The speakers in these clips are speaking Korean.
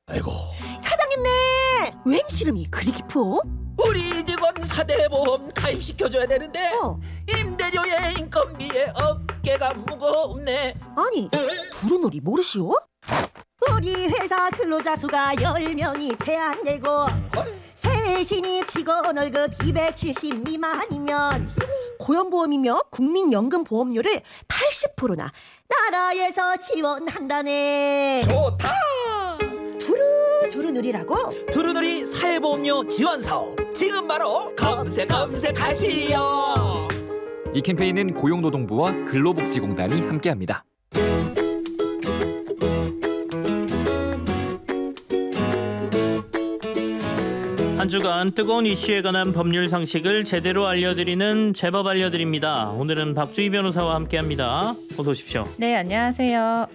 아이고, 사장님네 웬 시름이 그리 깊어? 우리 직원 4대 보험 가입시켜줘야 되는데 임대료에 인건비에 어깨가 무겁네. 아니 두루놀이 모르시오? 우리 회사 근로자 수가 10명이 제한되고 세신입 직원 월급 270 미만이면 고용보험이며 국민연금보험료를 80%나 나라에서 지원한다네. 좋다. 두루누리라고? 두루누리 사회보험료 지원사업 지금 바로 검색하시오. 이 캠페인은 고용노동부와 근로복지공단이 함께합니다. 한 주간 뜨거운 이슈에 관한 법률 상식을 제대로 알려드리는 제법 알려드립니다. 오늘은 박주희 변호사와 함께합니다. 어서 오십시오. 네, 안녕하세요.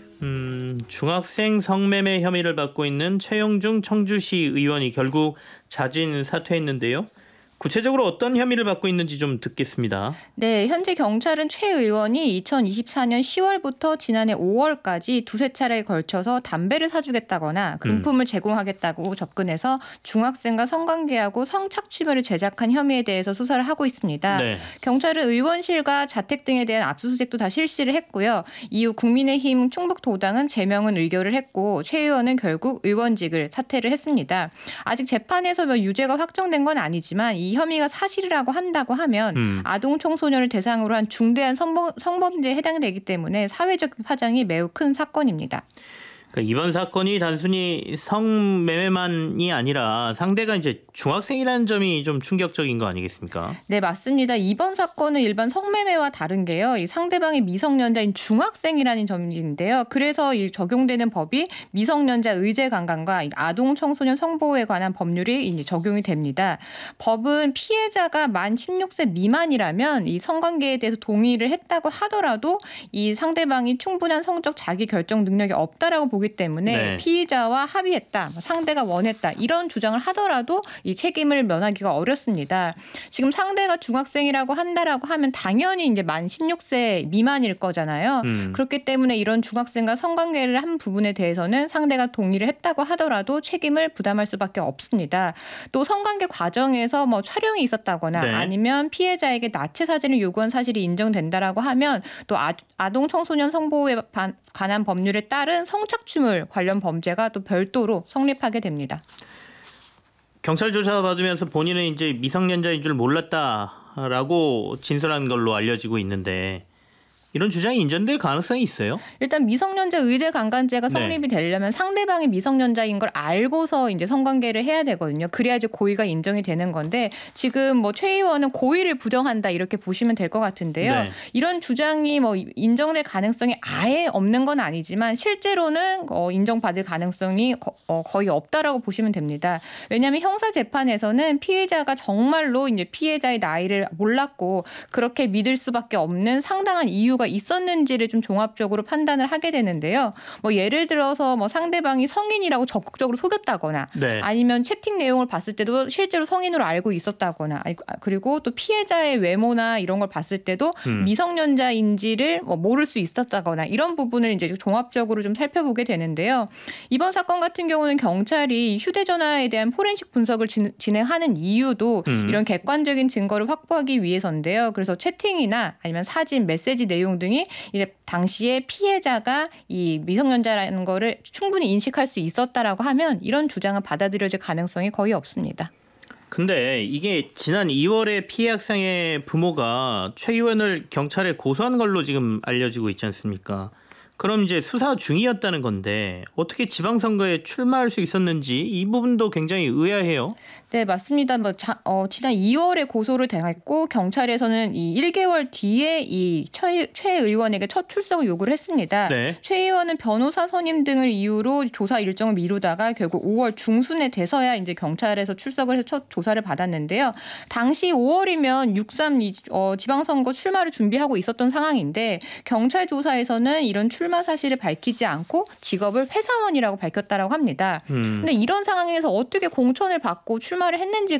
중학생 성매매 혐의를 받고 있는 최영중 청주시 의원이 결국 자진 사퇴했는데요. 구체적으로 어떤 혐의를 받고 있는지 좀 듣겠습니다. 네, 현재 경찰은 최 의원이 2024년 10월부터 지난해 5월까지 두세 차례에 걸쳐서 담배를 사주겠다거나 금품을 제공하겠다고 접근해서 중학생과 성관계하고 성착취물을 제작한 혐의에 대해서 수사를 하고 있습니다. 네. 경찰은 의원실과 자택 등에 대한 압수수색도 다 실시를 했고요. 이후 국민의힘 충북도당은 제명은 의결을 했고 최 의원은 결국 의원직을 사퇴를 했습니다. 아직 재판에서 유죄가 확정된 건 아니지만 이 혐의가 사실이라고 한다고 하면 아동 청소년을 대상으로 한 중대한 성범죄에 해당되기 때문에 사회적 파장이 매우 큰 사건입니다. 그러니까 이번 사건이 단순히 성매매만이 아니라 상대가 이제 중학생이라는 점이 좀 충격적인 거 아니겠습니까? 네, 맞습니다. 이번 사건은 일반 성매매와 다른 게요. 이 상대방이 미성년자인 중학생이라는 점인데요. 그래서 이 적용되는 법이 미성년자 의제 강간과 아동 청소년 성보호에 관한 법률이 이제 적용이 됩니다. 법은 피해자가 만 16세 미만이라면 이 성관계에 대해서 동의를 했다고 하더라도 이 상대방이 충분한 성적 자기 결정 능력이 없다라고 보기 때문에 네. 피의자와 합의했다, 상대가 원했다 이런 주장을 하더라도 이 책임을 면하기가 어렵습니다. 지금 상대가 중학생이라고 한다라고 하면 당연히 이제 만 16세 미만일 거잖아요. 그렇기 때문에 이런 중학생과 성관계를 한 부분에 대해서는 상대가 동의를 했다고 하더라도 책임을 부담할 수밖에 없습니다. 또 성관계 과정에서 뭐 촬영이 있었다거나 네. 아니면 피해자에게 나체 사진을 요구한 사실이 인정된다라고 하면 또 아동 청소년 성보호에 관한 법률에 따른 성착취물 관련 범죄가 또 별도로 성립하게 됩니다. 경찰 조사 받으면서 본인은 이제 미성년자인 줄 몰랐다라고 진술한 걸로 알려지고 있는데 이런 주장이 인정될 가능성이 있어요? 일단 미성년자 의제 강간죄가 성립이 되려면 상대방이 미성년자인 걸 알고서 이제 성관계를 해야 되거든요. 그래야지 고의가 인정이 되는 건데 지금 뭐 최 의원은 고의를 부정한다 이렇게 보시면 될 것 같은데요. 네. 이런 주장이 뭐 인정될 가능성이 아예 없는 건 아니지만 실제로는 인정받을 가능성이 거의 없다라고 보시면 됩니다. 왜냐하면 형사 재판에서는 피해자가 정말로 이제 피해자의 나이를 몰랐고 그렇게 믿을 수밖에 없는 상당한 이유가 있었는지를 좀 종합적으로 판단을 하게 되는데요. 뭐 예를 들어서 뭐 상대방이 성인이라고 적극적으로 속였다거나 네. 아니면 채팅 내용을 봤을 때도 실제로 성인으로 알고 있었다거나 그리고 또 피해자의 외모나 이런 걸 봤을 때도 미성년자인지를 모를 수 있었다거나 이런 부분을 이제 종합적으로 좀 살펴보게 되는데요. 이번 사건 같은 경우는 경찰이 휴대전화에 대한 포렌식 분석을 진행하는 이유도 이런 객관적인 증거를 확보하기 위해서인데요. 그래서 채팅이나 아니면 사진, 메시지 내용 등이 이제 당시에 피해자가 이 미성년자라는 거를 충분히 인식할 수 있었다라고 하면 이런 주장은 받아들여질 가능성이 거의 없습니다. 근데 이게 지난 2월에 피해 학생의 부모가 최 의원을 경찰에 고소한 걸로 지금 알려지고 있지 않습니까? 그럼 이제 수사 중이었다는 건데 어떻게 지방선거에 출마할 수 있었는지 이 부분도 굉장히 의아해요. 네, 맞습니다. 지난 2월에 고소를 당했고 경찰에서는 이 1개월 뒤에 이 최 의원에게 첫 출석을 요구를 했습니다. 네. 최 의원은 변호사 선임 등을 이유로 조사 일정을 미루다가 결국 5월 중순에 돼서야 이제 경찰에서 출석을 해서 첫 조사를 받았는데요. 당시 5월이면 6.3 지방선거 출마를 준비하고 있었던 상황인데 경찰 조사에서는 이런 출마 사실을 밝히지 않고 직업을 회사원이라고 밝혔다라고 합니다. 근데 이런 상황에서 어떻게 공천을 받고 출마를 했는지